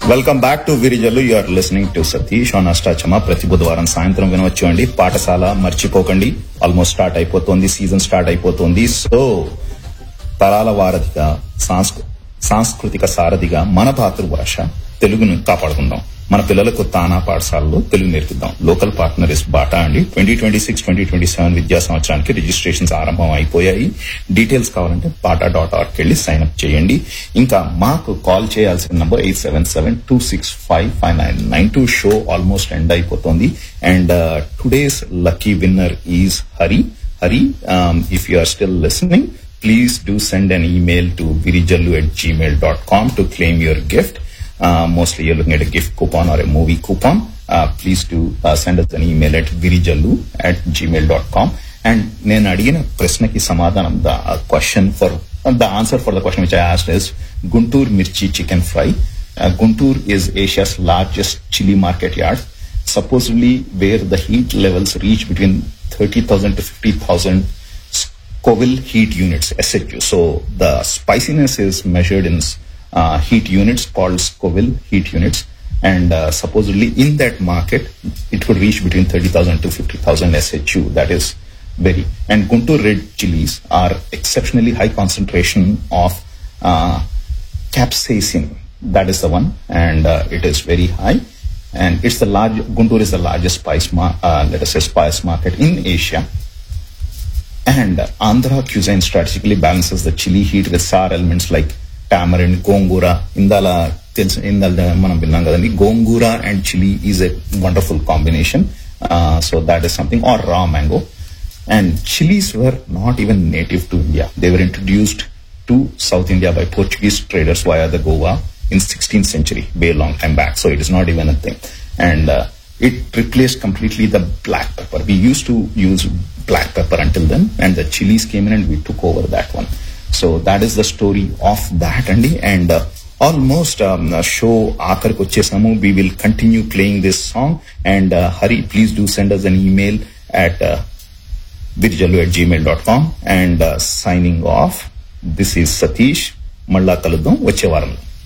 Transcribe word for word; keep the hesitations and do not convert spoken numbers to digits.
Welcome back to Virijallu. You are listening to Satish on అష్టాచమ. ప్రతి బుధవారం సాయంత్రం వినవచ్చు అండి. పాఠశాల మర్చిపోకండి, ఆల్మోస్ట్ స్టార్ట్ అయిపోతుంది, సీజన్ స్టార్ట్ అయిపోతుంది. సో తరాల వారధిగా, సాంస్కృతిక సారథిగా మన మాతృభాష తెలుగును కాపాడుకుందాం. మన పిల్లలకు తానా పాఠశాలలో Telugu నేర్పిద్దాం. Local partner is Bata అండి. Twenty twenty six twenty twenty seven విద్యా సంవత్సరానికి రిజిస్ట్రేషన్స్ ఆరంభం అయిపోయాయి. డీటెయిల్స్ కావాలంటే బాటా డాట్ ఆర్గ్ వెళ్ళి సైన్ అప్ చేయండి. ఇంకా మాకు కాల్ చేయాల్సిన number eight seven seven two six five five nine nine two. Show almost end అయిపోతుంది. And today's lucky winner is Hari. Hari, if you are still listening, please do send an email to virijallu at gmail dot com to claim your gift. Uh, mostly you're looking at a gift coupon or a movie coupon. Uh, please do uh, send us an email at virijallu at gmail dot com. And nenu adigina prashnaki samadhanam, the uh, question for uh, the answer for the question which I asked is Guntur Mirchi Chicken Fry. Uh, Guntur is Asia's largest chili market yard, supposedly where the heat levels reach between thirty thousand to fifty thousand Scoville heat units, S H U. So the spiciness is measured in uh, heat units called Scoville heat units, and uh, supposedly in that market it could reach between thirty thousand to fifty thousand S H U. That is very. And Guntur red chilies are exceptionally high concentration of uh, capsaicin. That is the one, and uh, it is very high. And it's the large. Guntur is the largest spice, ma- uh, let us say, spice market in Asia. And Andhra cuisine strategically balances the chili heat with sour elements like tamarind, gongura. Indala indala manam vinnam kadandi. Gongura and chili is a wonderful combination. Uh, so that is something. Or raw mango. And chilies were not even native to India. They were introduced to South India by Portuguese traders via the Goa in sixteenth century, way long time back. So it is not even a thing. And uh, it replaced completely the black pepper. We used to use black pepper until then, and the chilies came in and we took over that one. So that is the story of that, Andy. And uh, almost um, show aakarku vachchesamu. We will continue playing this song. And uh, Hari, please do send us an email at uh, virijallu at gmail dot com. And uh, signing off, this is Satish. Malla kaludam vache varam.